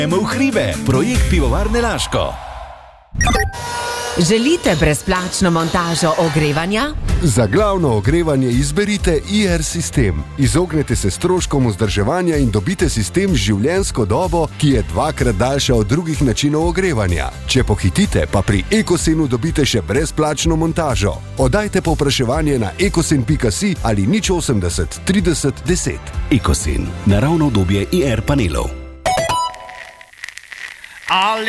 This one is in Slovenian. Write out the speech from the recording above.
V hribe, projekt Pivovarne Laško. Želite brezplačno montažo ogrevanja? Za glavno ogrevanje izberite IR sistem. Izognete se stroškom vzdrževanja in dobite sistem z življenjsko dobo, ki je 2-krat daljša od drugih načinov ogrevanja. Če pohitite, pa pri Ecosenu dobite še brezplačno montažo. Oddajte povpraševanje na ecosen.si ali 080 30 10. Ecosen, naravno obdobje IR panelov.